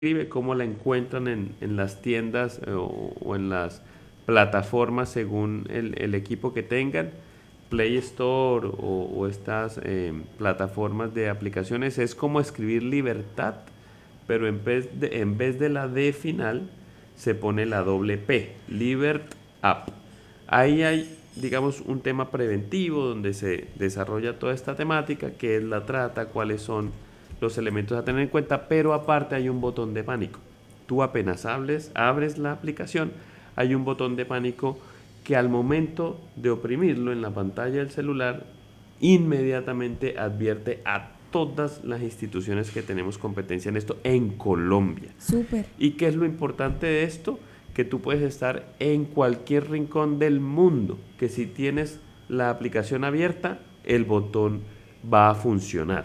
escribe, cómo la encuentran en las tiendas o en las plataformas según el equipo que tengan. Play Store o estas plataformas de aplicaciones es como escribir libertad, pero en vez de la D final se pone la doble P, Libert App. Ahí hay, digamos, un tema preventivo donde se desarrolla toda esta temática, qué es la trata, cuáles son los elementos a tener en cuenta, pero aparte hay un botón de pánico. Tú apenas abres la aplicación, hay un botón de pánico que al momento de oprimirlo en la pantalla del celular, inmediatamente advierte a todas las instituciones que tenemos competencia en esto en Colombia. Súper. ¿Y qué es lo importante de esto? Que tú puedes estar en cualquier rincón del mundo, que si tienes la aplicación abierta, el botón va a funcionar.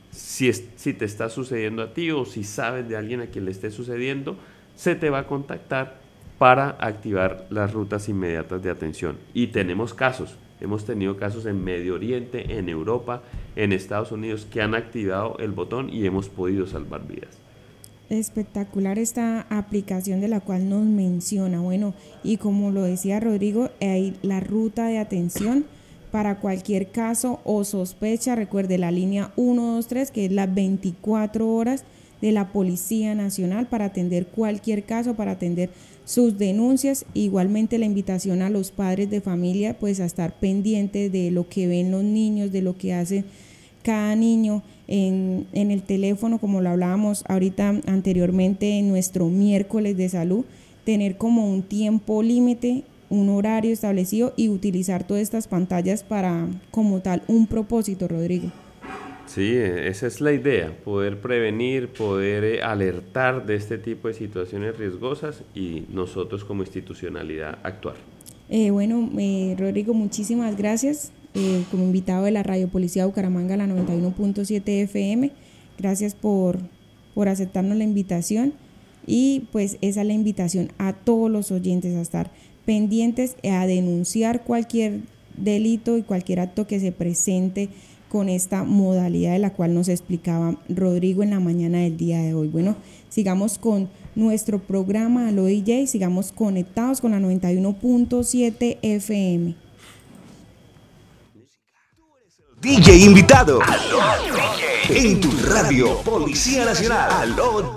Si te está sucediendo a ti o si sabes de alguien a quien le esté sucediendo, se te va a contactar para activar las rutas inmediatas de atención. Y tenemos casos, hemos tenido casos en Medio Oriente, en Europa, en Estados Unidos, que han activado el botón y hemos podido salvar vidas. Espectacular esta aplicación de la cual nos menciona. Bueno, y como lo decía Rodrigo, hay la ruta de atención para cualquier caso o sospecha. Recuerde la línea 123, que es las 24 horas de la Policía Nacional para atender cualquier caso, para atender sus denuncias. Igualmente la invitación a los padres de familia pues a estar pendientes de lo que ven los niños, de lo que hace cada niño en el teléfono, como lo hablábamos ahorita anteriormente en nuestro miércoles de salud, tener como un tiempo límite, un horario establecido y utilizar todas estas pantallas para como tal un propósito, Rodrigo. Sí, esa es la idea, poder prevenir, poder alertar de este tipo de situaciones riesgosas y nosotros como institucionalidad actuar. Rodrigo, muchísimas gracias como invitado de la Radio Policía Bucaramanga, la 91.7 FM. Gracias por aceptarnos la invitación y pues esa es la invitación a todos los oyentes a estar pendientes, a denunciar cualquier delito y cualquier acto que se presente con esta modalidad de la cual nos explicaba Rodrigo en la mañana del día de hoy. Bueno, sigamos con nuestro programa Aló DJ, sigamos conectados con la 91.7 FM. DJ invitado. Aló DJ. En tu radio Policía Nacional. Aló